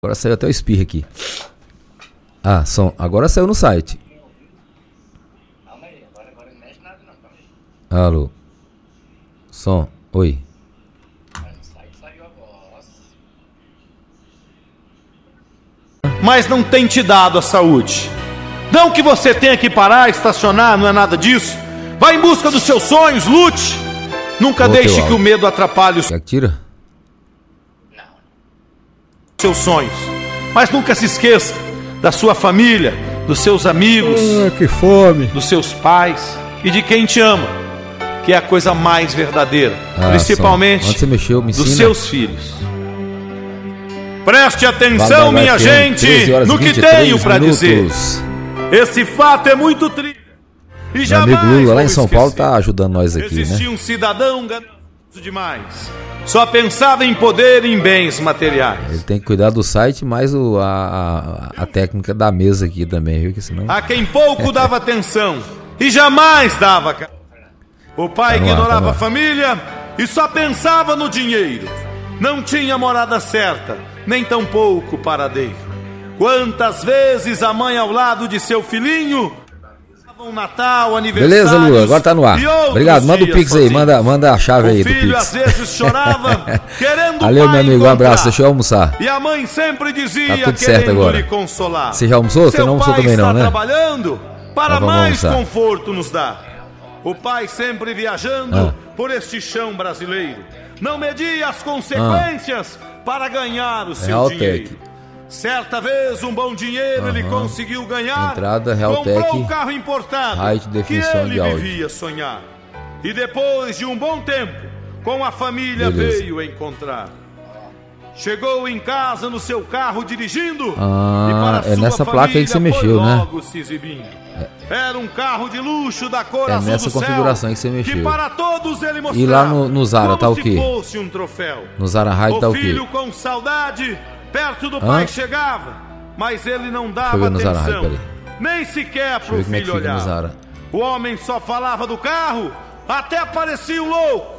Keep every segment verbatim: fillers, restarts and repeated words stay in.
Agora saiu até o espirro aqui. Ah, som. Agora saiu no site. Alô. Som. Oi. Mas não tem te dado a saúde. Não que você tenha que parar, estacionar, não é nada disso. Vá em busca dos seus sonhos, lute. Nunca Voltei deixe o que o medo atrapalhe os Quer que tira? seus sonhos. Mas nunca se esqueça da sua família, dos seus amigos, Ah, que fome. dos seus pais e de quem te ama, que é a coisa mais verdadeira, Ah, principalmente som. Onde você mexeu, me dos ensina. seus filhos. Preste Vale atenção, da minha F M, gente, treze horas e no que vinte e três tenho para dizer. minutos. Esse fato é muito triste. E Meu jamais amigo Lula lá vou em São Paulo esquecer. tá ajudando nós aqui, Existia né? um cidadão ganhoso demais. Só pensava em poder e em bens materiais. Ele tem que cuidar do site, mais o, a, a, a técnica da mesa aqui também, viu? Que senão... A quem pouco dava atenção e jamais dava. ca- O pai Tá no ar, ignorava tá no a ar. família e só pensava no dinheiro. Não tinha morada certa, nem tampouco paradeiro. Quantas vezes a mãe ao lado de seu filhinho um Natal, aniversário. Beleza, Lula, agora tá no ar. Obrigado, manda o Pix aí, manda, manda a chave aí O do filho às Pix. vezes chorava, querendo Valeu, o pai meu amigo, um encontrar. abraço, deixa eu almoçar. E a mãe sempre dizia, Tá tudo querendo certo agora. lhe consolar. Você já almoçou? Você Seu não almoçou pai também não, está né? trabalhando para Então vamos mais almoçar. conforto nos dar. O pai sempre viajando Ah. por este chão brasileiro. Não media as consequências para ganhar o seu Realtec. dinheiro. Certa vez, um bom dinheiro ele Aham. conseguiu ganhar. Entrada Realtec, comprou um carro importado height, que definição ele de áudio. vivia sonhar. E depois de um bom tempo, com a família Beleza. veio encontrar. Chegou em casa no seu carro dirigindo. Ah, e para é sua nessa placa aí que você família foi mexeu, né? logo se exibindo. Era um carro de luxo da cor É azul nessa do céu, configuração aí que você mexeu. que para todos ele mostrava E lá no- no Zara, como tá o se quê? fosse um troféu. No Zara Ride tá O o quê? filho com saudade perto do Hã? pai chegava, mas ele não dava ver no Zara atenção, Ride, nem sequer Deixa eu pro ver como é que filho fica no olhar. Zara. O homem só falava do carro, até parecia um louco.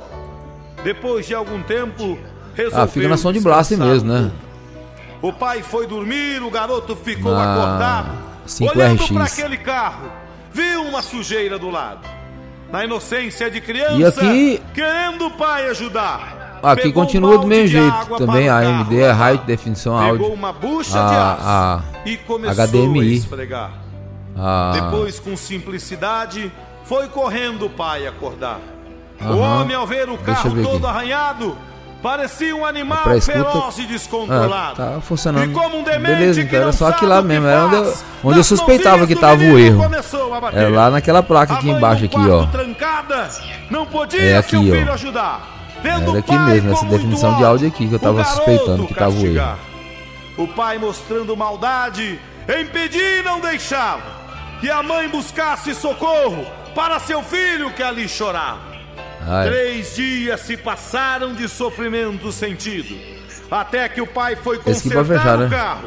Depois de algum tempo, resolveu Ah, fica na som de Blast descansar mesmo, um né? pouco. O pai foi dormir, o garoto ficou Ah, acordado, cinco olhando R X. para aquele carro, viu uma sujeira do lado. Na inocência de criança, E aqui- querendo o pai ajudar. Aqui pegou um continua do balde mesmo de jeito. água Também para o a carro AMD é lavar. Height, definição Pegou áudio. uma bucha A- de aço a- e começou H D M I. a esfregar. Ah, Depois, com simplicidade, foi correndo o pai acordar. O Aham. homem, ao ver o Deixa eu carro ver todo aqui. arranhado, parecia um animal Pra escuta- feroz e descontrolado. Ah, tá funcionando. E como um demente Beleza, que então era não só aqui sabe lá o que mesmo. Era onde eu, faz, onde eu nas suspeitava mãozinhas que do tava o menino erro. começou a bater. Era lá naquela placa A aqui mãe embaixo, no aqui, quarto ó. trancada, não podia É aqui, seu ó. filho ajudar. Vendo Era o aqui pai mesmo, com essa muito definição de ódio, áudio aqui que eu tava o garoto suspeitando que tava o erro. castigar. O pai, mostrando maldade, impedir e não deixava que a mãe buscasse socorro para seu filho que ali chorava. Ai, Três dias se passaram de sofrimento sentido, até que o pai foi Esse aqui consertar vai fechar, o né? carro.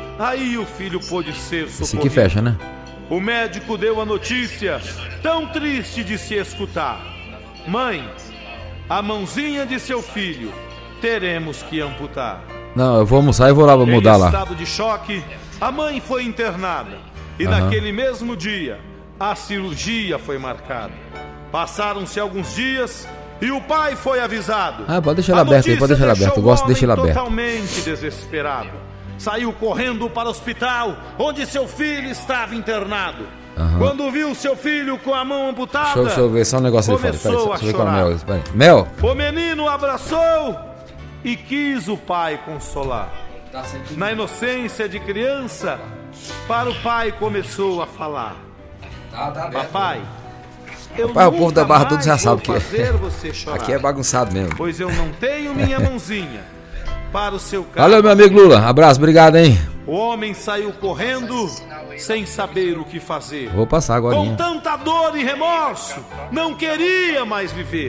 Aí o filho pôde ser socorrido. esse aqui fecha, né? O médico deu a notícia, tão triste de se escutar. Mãe, a mãozinha de seu filho teremos que amputar. Não, eu vou almoçar e vou lá, vou mudar Em lá. estado de choque, a mãe foi internada. E Aham. naquele mesmo dia, a cirurgia foi marcada. Passaram-se alguns dias e o pai foi avisado. Ah, pode deixar ele A aberto aí, notícia pode deixar ele deixou aberto. Eu o gosto de deixar ele homem aberto. totalmente desesperado. Saiu correndo para o hospital, onde seu filho estava internado. Aham. Quando viu seu filho com a mão amputada, Deixa eu, deixa eu ver só um negócio ali fora. Peraí, começou deixa a eu ver com a chorar. Mel. Peraí. Mel! O menino abraçou e quis o pai consolar. Na inocência de criança, para o pai começou a falar. Papai, eu Rapaz, o povo da nunca Barra todos já mais sabe vou que fazer você chorar, aqui é bagunçado mesmo. pois eu não tenho minha mãozinha para o seu carro. Valeu, meu amigo Lula. Abraço, obrigado, hein? O homem saiu correndo sem saber o que fazer. Vou passar agora. Com tanta dor e remorso, não queria mais viver.